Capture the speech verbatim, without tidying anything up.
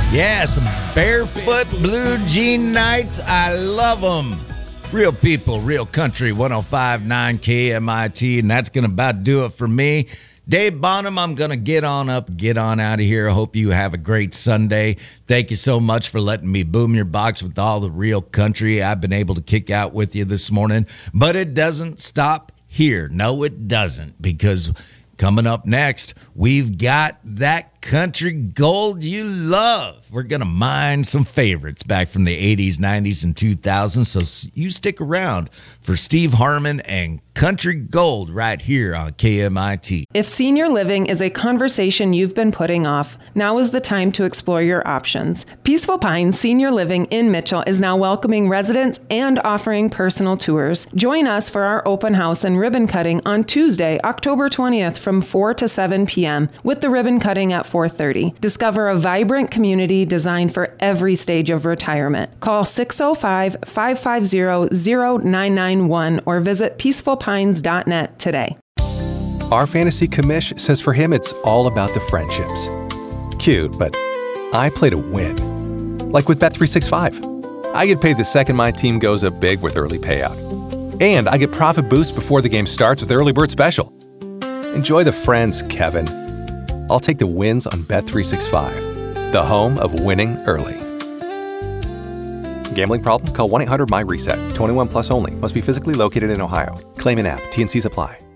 Yeah, some barefoot blue jean nights. I love them. Real people, real country, one oh five point nine K M I T, and that's going to about do it for me. Dave Bonham, I'm going to get on up, get on out of here. I hope you have a great Sunday. Thank you so much for letting me boom your box with all the real country I've been able to kick out with you this morning. But it doesn't stop here. No, it doesn't, because coming up next, we've got that country gold you love. We're going to mine some favorites back from the eighties, nineties, and two thousands, so you stick around for Steve Harmon and Country Gold right here on K M I T. If senior living is a conversation you've been putting off, now is the time to explore your options. Peaceful Pines Senior Living in Mitchell is now welcoming residents and offering personal tours. Join us for our open house and ribbon cutting on Tuesday, October twentieth from four to seven p.m. with the ribbon cutting at four thirty. Discover a vibrant community designed for every stage of retirement. Call six oh five, five five zero, zero nine nine one or visit peaceful pines dot net today. Our fantasy commish says for him it's all about the friendships. Cute, but I play to win. Like with Bet three sixty-five. I get paid the second my team goes up big with early payout. And I get profit boost before the game starts with Early Bird Special. Enjoy the friends, Kevin. I'll take the wins on Bet three sixty-five, the home of winning early. Gambling problem? Call one eight hundred M Y RESET. twenty-one plus only. Must be physically located in Ohio. Claim in app. T N Cs apply.